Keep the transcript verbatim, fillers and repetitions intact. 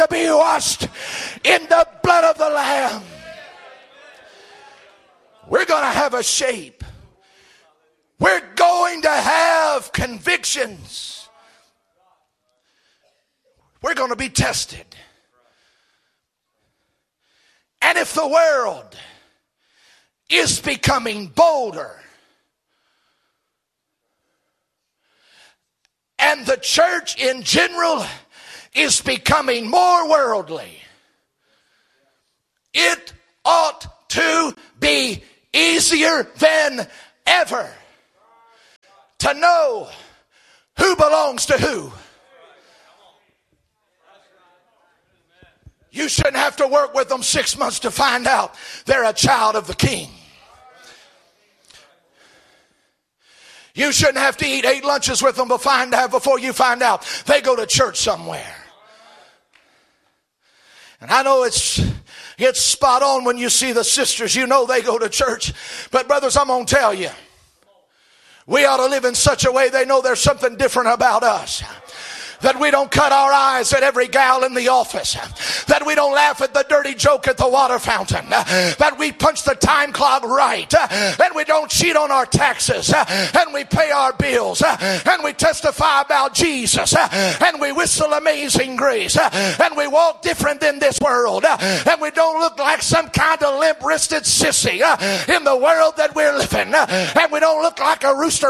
to be washed in the blood of the Lamb. We're going to have a shape. We're going to have convictions. We're going to be tested. And if the world is becoming bolder and the church in general is becoming more worldly, it ought to be easier than ever to know who belongs to who. You shouldn't have to work with them six months to find out they're a child of the King. You shouldn't have to eat eight lunches with them to find out before you find out they go to church somewhere. And I know it's it's spot on when you see the sisters, you know they go to church. But brothers, I'm going to tell you, we ought to live in such a way they know there's something different about us. That we don't cut our eyes at every gal in the office. That we don't laugh at the dirty joke at the water fountain. That we punch the time clock right. That we don't cheat on our taxes. And we pay our bills. And we testify about Jesus. And we whistle Amazing Grace. And we walk different than this world. And we don't look like some kind of limp-wristed sissy in the world that we're living. And we don't look like a rooster